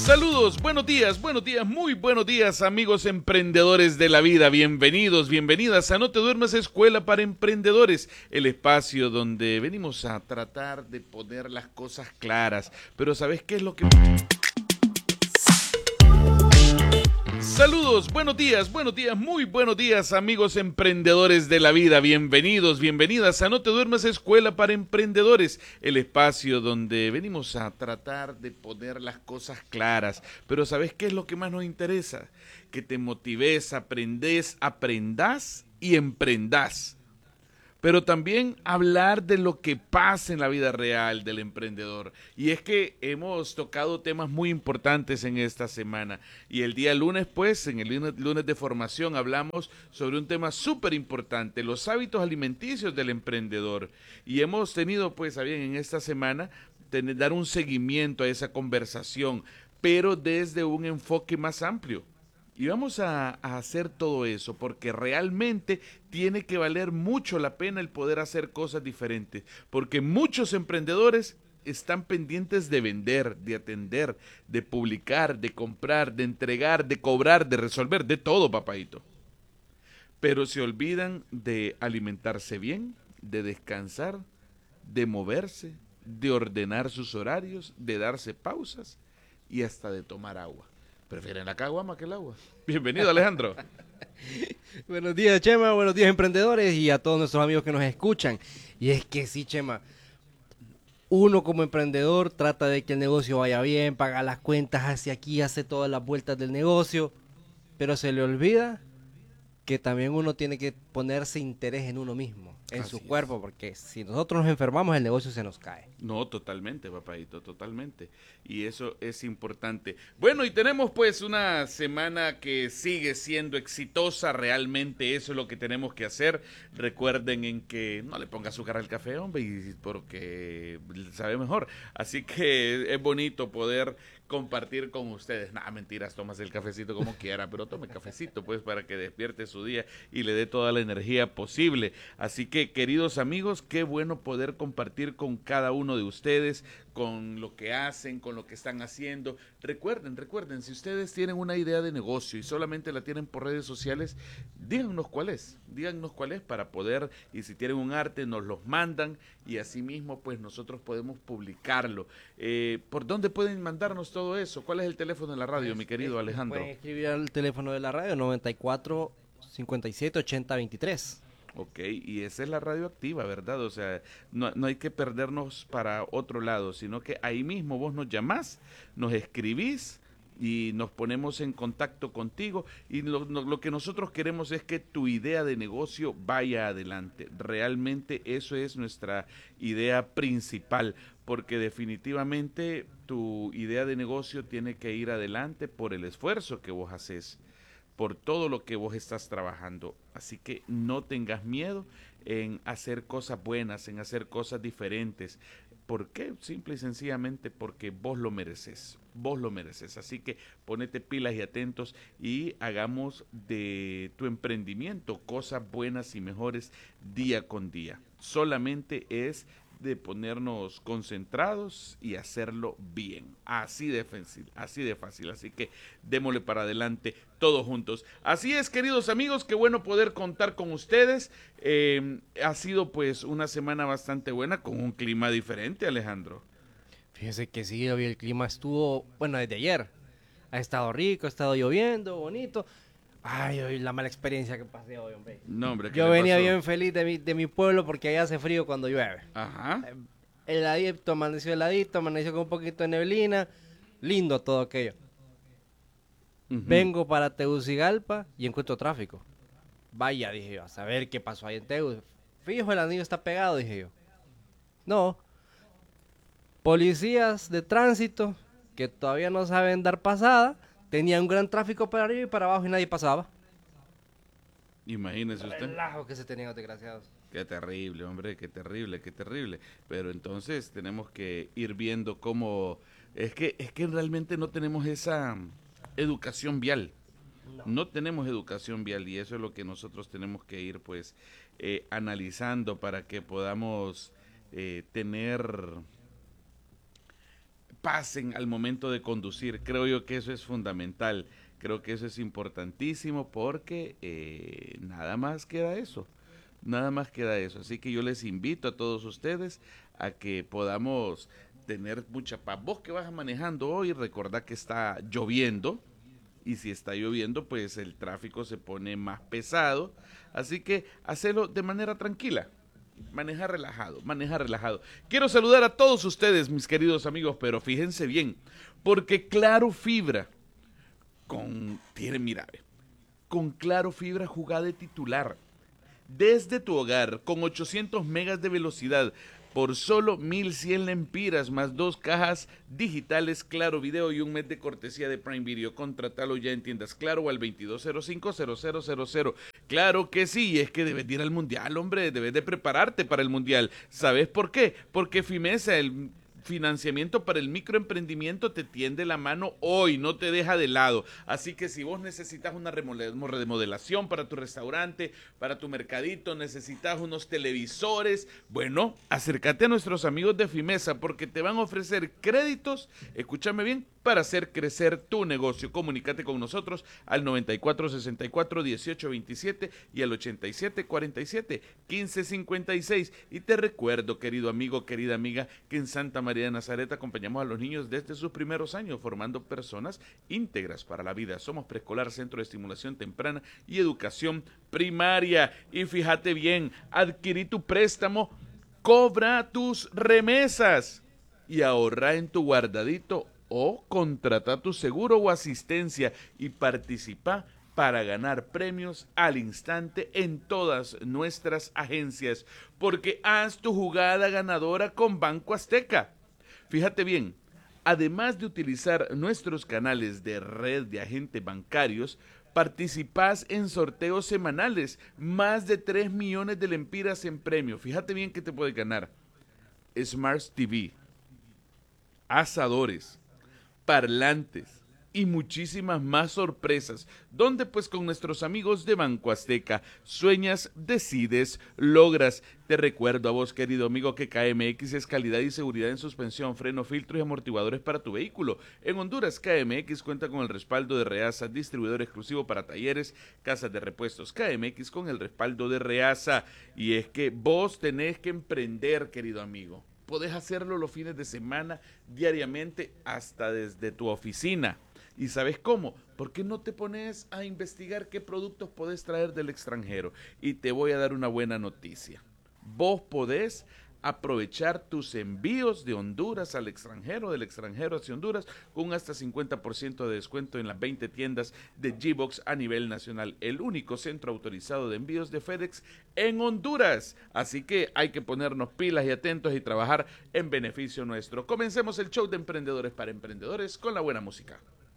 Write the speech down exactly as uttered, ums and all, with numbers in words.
Saludos, buenos días, buenos días, muy buenos días amigos emprendedores de la vida. Bienvenidos, bienvenidas a No Te Duermas, Escuela para Emprendedores, el espacio donde venimos a tratar de poner las cosas claras. Pero ¿sabes qué es lo que...? Saludos, buenos días, buenos días, muy buenos días amigos emprendedores de la vida. Bienvenidos, bienvenidas a No Te Duermas, Escuela para Emprendedores, el espacio donde venimos a tratar de poner las cosas claras. Pero ¿sabes qué es lo que más nos interesa? Que te motives, aprendes, aprendas y emprendas. Pero también hablar de lo que pasa en la vida real del emprendedor. Y es que hemos tocado temas muy importantes en esta semana. Y el día lunes, pues, en el lunes, lunes de formación, hablamos sobre un tema súper importante, los hábitos alimenticios del emprendedor. Y hemos tenido, pues, a bien, en esta semana, tener, dar un seguimiento a esa conversación, pero desde un enfoque más amplio. Y vamos a, a hacer todo eso porque realmente tiene que valer mucho la pena el poder hacer cosas diferentes. Porque muchos emprendedores están pendientes de vender, de atender, de publicar, de comprar, de entregar, de cobrar, de resolver, de todo, papadito. Pero se olvidan de alimentarse bien, de descansar, de moverse, de ordenar sus horarios, de darse pausas y hasta de tomar agua. Prefieren la caguama que el agua. Bienvenido, Alejandro. Buenos días, Chema. Buenos días, emprendedores, y a todos nuestros amigos que nos escuchan. Y es que sí, Chema, uno como emprendedor trata de que el negocio vaya bien, paga las cuentas hacia aquí, hace todas las vueltas del negocio, pero se le olvida que también uno tiene que ponerse interés en uno mismo, en Así su es. cuerpo, porque si nosotros nos enfermamos, el negocio se nos cae. No, totalmente, papadito, totalmente. Y eso es importante. Bueno, y tenemos pues una semana que sigue siendo exitosa, realmente eso es lo que tenemos que hacer. Recuerden en que no le ponga azúcar al café, hombre, y porque sabe mejor. Así que es bonito poder compartir con ustedes. Nada, mentiras, tomas el cafecito como quiera, pero tome cafecito pues para que despierte su día y le dé toda la energía posible. Así que, queridos amigos, qué bueno poder compartir con cada uno de ustedes, con lo que hacen, con lo que están haciendo. Recuerden, recuerden, si ustedes tienen una idea de negocio y solamente la tienen por redes sociales, díganos cuál es, díganos cuál es para poder, y si tienen un arte, nos los mandan y así mismo pues nosotros podemos publicarlo. Eh, ¿Por dónde pueden mandarnos todo eso? ¿Cuál es el teléfono de la radio, mi querido Alejandro? Pueden escribir al teléfono de la radio noventa y cuatro cincuenta y siete ochenta veintitrés. Ok, y esa es la radio activa, ¿verdad? O sea, no, no hay que perdernos para otro lado, sino que ahí mismo vos nos llamás, nos escribís y nos ponemos en contacto contigo y lo, lo, lo que nosotros queremos es que tu idea de negocio vaya adelante. Realmente eso es nuestra idea principal, porque definitivamente tu idea de negocio tiene que ir adelante por el esfuerzo que vos haces, por todo lo que vos estás trabajando. Así que no tengas miedo en hacer cosas buenas, en hacer cosas diferentes. ¿Por qué? Simple y sencillamente porque vos lo mereces, vos lo mereces. Así que ponete pilas y atentos y hagamos de tu emprendimiento cosas buenas y mejores día con día. Solamente es de ponernos concentrados y hacerlo bien. Así de fácil, así de fácil. Así que démosle para adelante todos juntos. Así es, queridos amigos, qué bueno poder contar con ustedes. Eh, ha sido pues una semana bastante buena con un clima diferente, Alejandro. Fíjese que sí, hoy el clima estuvo, bueno, desde ayer. Ha estado rico, ha estado lloviendo, bonito. Ay, hoy la mala experiencia que pasé hoy, hombre. No, hombre, ¿qué Yo le venía pasó? bien feliz de mi, de mi pueblo porque allá hace frío cuando llueve. Ajá. Heladito, amaneció heladito, amaneció con un poquito de neblina. Lindo todo aquello. Uh-huh. Vengo para Tegucigalpa y encuentro tráfico. Vaya, dije yo, a saber qué pasó ahí en Tegucigalpa. Fijo, el anillo está pegado, dije yo. No. Policías de tránsito que todavía no saben dar pasada. Tenían un gran tráfico para arriba y para abajo y nadie pasaba. Imagínese usted. El relajo que se tenían los desgraciados. Qué terrible, hombre, qué terrible, qué terrible. Pero entonces tenemos que ir viendo cómo... Es que, es que realmente no tenemos esa educación vial. No. no tenemos educación vial y eso es lo que nosotros tenemos que ir pues eh, analizando para que podamos eh, tener pasen al momento de conducir. Creo yo que eso es fundamental. Creo que eso es importantísimo porque eh, nada más queda eso. Nada más queda eso. Así que yo les invito a todos ustedes a que podamos tener mucha paz. Vos que vas manejando hoy, recordá que está lloviendo. Y si está lloviendo, pues el tráfico se pone más pesado. Así que hacelo de manera tranquila. Maneja relajado, maneja relajado. Quiero saludar a todos ustedes, mis queridos amigos, pero fíjense bien, porque Claro Fibra, con, tiene, mira, con Claro Fibra jugá de titular, desde tu hogar, con ochocientos megas de velocidad, por solo mil cien lempiras, más dos cajas digitales Claro Video y un mes de cortesía de Prime Video. Contratalo ya en tiendas Claro o al veintidós cero cinco cero cero cero cero. Claro que sí, es que debes de ir al Mundial, hombre, debes de prepararte para el Mundial. ¿Sabes por qué? Porque Fimesa, el financiamiento para el microemprendimiento, te tiende la mano hoy, no te deja de lado. Así que si vos necesitas una remodelación para tu restaurante, para tu mercadito, necesitas unos televisores, bueno, acércate a nuestros amigos de Fimesa porque te van a ofrecer créditos, escúchame bien, para hacer crecer tu negocio. Comunícate con nosotros al noventa y cuatro sesenta y cuatro dieciocho veintisiete y al ochenta y siete cuarenta y siete quince cincuenta y seis. Y te recuerdo, querido amigo, querida amiga, que en Santa María de Nazaret acompañamos a los niños desde sus primeros años, formando personas íntegras para la vida. Somos preescolar, centro de estimulación temprana y educación primaria. Y fíjate bien, adquirí tu préstamo, cobra tus remesas y ahorra en tu guardadito o contrata tu seguro o asistencia y participa para ganar premios al instante en todas nuestras agencias, porque haz tu jugada ganadora con Banco Azteca. Fíjate bien, además de utilizar nuestros canales de red de agentes bancarios, participás en sorteos semanales, más de tres millones de lempiras en premio. Fíjate bien que te puedes ganar: Smart T V, asadores, parlantes y muchísimas más sorpresas, donde pues con nuestros amigos de Banco Azteca sueñas, decides, logras. Te recuerdo a vos, querido amigo, que K M X es calidad y seguridad en suspensión, freno, filtros y amortiguadores para tu vehículo. En Honduras, K M X cuenta con el respaldo de Reasa, distribuidor exclusivo para talleres, casas de repuestos. K M X con el respaldo de Reasa. Y es que vos tenés que emprender, querido amigo. Podés hacerlo los fines de semana, diariamente, hasta desde tu oficina. ¿Y sabes cómo? ¿Por qué no te pones a investigar qué productos podés traer del extranjero? Y te voy a dar una buena noticia. Vos podés aprovechar tus envíos de Honduras al extranjero, del extranjero hacia Honduras, con hasta cincuenta por ciento de descuento en las veinte tiendas de G-Box a nivel nacional, el único centro autorizado de envíos de FedEx en Honduras. Así que hay que ponernos pilas y atentos y trabajar en beneficio nuestro. Comencemos el show de Emprendedores para Emprendedores con la buena música.